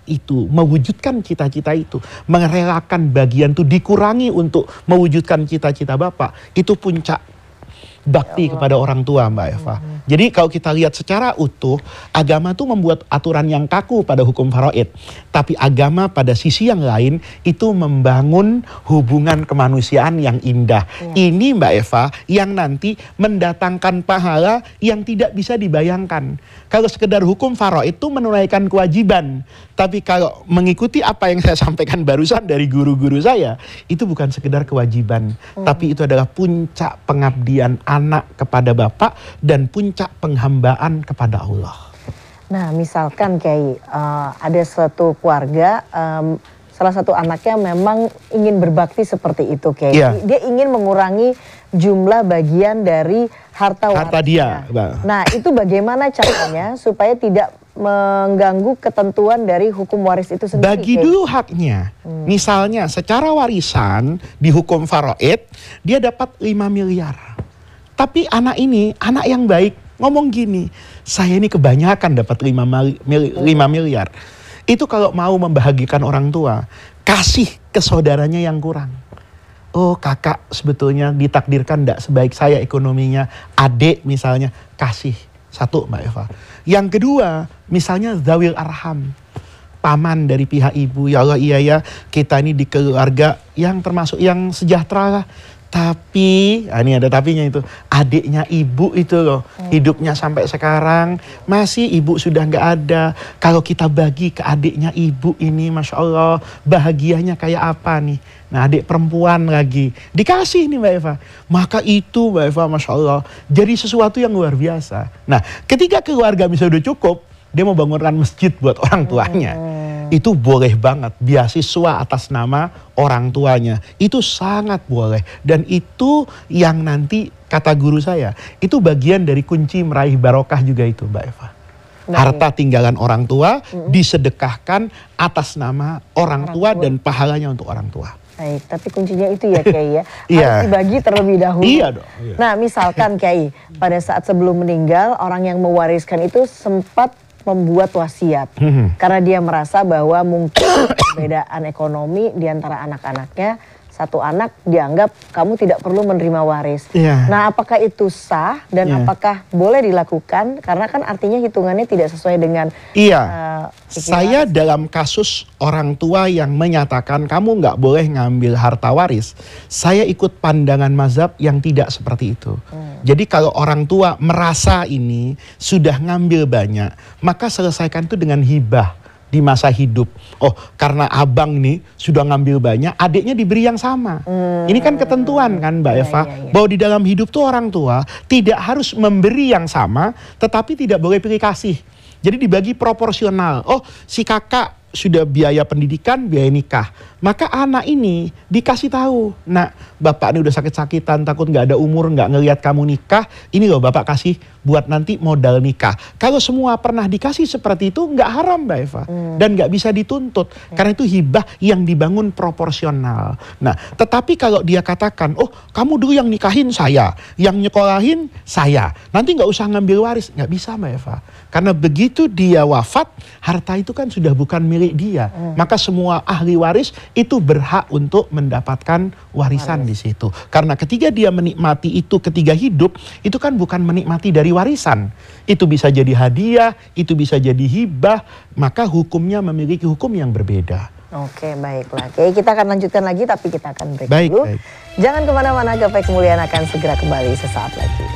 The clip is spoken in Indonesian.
itu mewujudkan cita-cita itu, merelakan bagian itu dikurangi untuk mewujudkan cita-cita Bapak, itu puncak bakti kepada orang tua, Mbak Eva. Jadi kalau kita lihat secara utuh, agama itu membuat aturan yang kaku pada hukum faraid. Tapi agama pada sisi yang lain itu membangun hubungan kemanusiaan yang indah. Ini Mbak Eva yang nanti mendatangkan pahala yang tidak bisa dibayangkan. Kalau sekedar hukum faraid itu menunaikan kewajiban. Tapi kalau mengikuti apa yang saya sampaikan barusan dari guru-guru saya, itu bukan sekedar kewajiban. Tapi itu adalah puncak pengabdian anak kepada Bapak dan puncak penghambaan kepada Allah. Nah, misalkan Kiai, ada suatu keluarga, salah satu anaknya memang ingin berbakti seperti itu, Kiai. Dia ingin mengurangi jumlah bagian dari harta dia. Nah, itu bagaimana caranya supaya tidak mengganggu ketentuan dari hukum waris itu sendiri? Bagi dulu haknya. Misalnya secara warisan di hukum faraid dia dapat 5 miliar. Tapi anak ini, anak yang baik, ngomong gini, saya ini kebanyakan dapat 5 miliar. Itu kalau mau membahagiakan orang tua, kasih ke saudaranya yang kurang. Oh, kakak sebetulnya ditakdirkan tidak sebaik saya ekonominya. Adik misalnya, kasih. Satu, Mbak Eva. Yang kedua, misalnya zawil arham. Paman dari pihak ibu. Ya Allah, iya ya, kita ini di keluarga yang termasuk yang sejahtera lah. Tapi, ini ada tapinya itu, adiknya ibu itu loh, hidupnya sampai sekarang, masih ibu sudah nggak ada. Kalau kita bagi ke adiknya ibu ini, Masya Allah, bahagianya kayak apa nih. Nah, adik perempuan lagi, dikasih nih Mbak Eva. Maka itu Mbak Eva, Masya Allah, jadi sesuatu yang luar biasa. Nah, ketika keluarga misalnya udah cukup, dia mau bangunkan masjid buat orang tuanya. Itu boleh banget, beasiswa atas nama orang tuanya. Itu sangat boleh. Dan itu yang nanti, kata guru saya, itu bagian dari kunci meraih barokah juga itu Mbak Eva. Harta tinggalan orang tua disedekahkan atas nama orang tua dan pahalanya untuk orang tua. Baik, tapi kuncinya itu ya Kiai ya, harus dibagi terlebih dahulu. Iya dong. Nah, misalkan Kiai, pada saat sebelum meninggal, orang yang mewariskan itu sempat membuat wasiat. Karena dia merasa bahwa mungkin perbedaan ekonomi di antara anak-anaknya, satu anak dianggap kamu tidak perlu menerima waris. Nah, apakah itu sah dan apakah boleh dilakukan? Karena kan artinya hitungannya tidak sesuai dengan saya dalam kasus orang tua yang menyatakan kamu nggak boleh ngambil harta waris, saya ikut pandangan mazhab yang tidak seperti itu. Jadi kalau orang tua merasa ini sudah ngambil banyak, maka selesaikan itu dengan hibah di masa hidup. Oh, karena abang nih sudah ngambil banyak, adiknya diberi yang sama. Ini kan ketentuan kan Mbak Eva, bahwa di dalam hidup tuh orang tua tidak harus memberi yang sama, tetapi tidak boleh pilih kasih. Jadi dibagi proporsional. Oh, si kakak sudah biaya pendidikan, biaya nikah. Maka anak ini dikasih tahu, nah bapak ini udah sakit-sakitan, takut nggak ada umur, nggak ngelihat kamu nikah, ini loh bapak kasih buat nanti modal nikah. Kalau semua pernah dikasih seperti itu, nggak haram Mbak Eva. Dan nggak bisa dituntut. Karena itu hibah yang dibangun proporsional. Nah, tetapi kalau dia katakan, oh kamu dulu yang nikahin saya, yang nyekolahin saya, nanti nggak usah ngambil waris. Nggak bisa Mbak Eva. Karena begitu dia wafat, harta itu kan sudah bukan milik dia. Maka semua ahli waris itu berhak untuk mendapatkan warisan di situ. Karena ketika dia menikmati itu ketika hidup, itu kan bukan menikmati dari warisan. Itu bisa jadi hadiah, itu bisa jadi hibah, maka hukumnya memiliki hukum yang berbeda. Oke, baiklah. Oke, kita akan lanjutkan lagi, tapi kita akan break dulu. Baik. Jangan kemana-mana, Gapai Kemuliaan akan segera kembali sesaat lagi.